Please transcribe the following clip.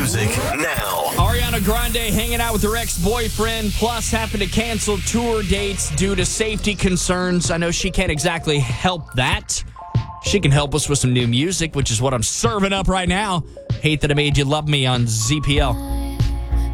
music now. Ariana Grande hanging out with her ex-boyfriend, plus having to cancel tour dates due to safety concerns. I know she can't exactly help that. She can help us with some new music, which is what I'm serving up right now. Hate That I Made You Love Me on ZPL.